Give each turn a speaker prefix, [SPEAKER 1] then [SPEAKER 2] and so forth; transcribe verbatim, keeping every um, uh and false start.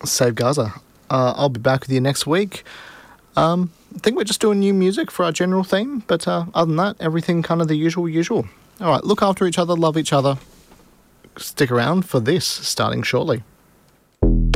[SPEAKER 1] Save Gaza. Uh, I'll be back with you next week. Um, I think we're just doing new music for our general theme, but uh, other than that, everything kind of the usual, usual. All right, look after each other, love each other. Stick around for this starting shortly.